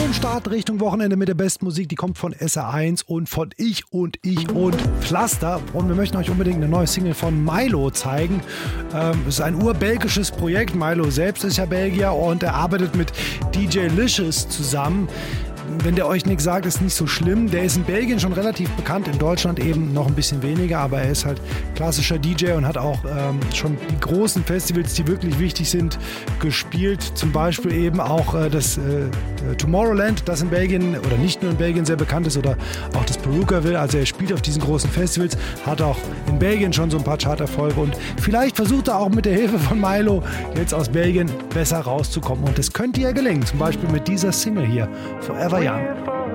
Start Richtung Wochenende mit der besten Musik. Die kommt von SR1 und von Ich und Pflaster. Und wir möchten euch unbedingt eine neue Single von Mylo zeigen. Es ist ein urbelgisches Projekt. Mylo selbst ist ja Belgier und er arbeitet mit DJ Licious zusammen. Wenn der euch nichts sagt, ist nicht so schlimm. Der ist in Belgien schon relativ bekannt, in Deutschland eben noch ein bisschen weniger, aber er ist halt klassischer DJ und hat auch schon die großen Festivals, die wirklich wichtig sind, gespielt. Zum Beispiel eben auch das Tomorrowland, das in Belgien oder nicht nur in Belgien sehr bekannt ist, oder auch das Perucaville. Also er spielt auf diesen großen Festivals, hat auch in Belgien schon so ein paar Charterfolge und vielleicht versucht er auch mit der Hilfe von Mylo jetzt aus Belgien besser rauszukommen. Und das könnte ja gelingen, zum Beispiel mit dieser Single hier, Forever Young.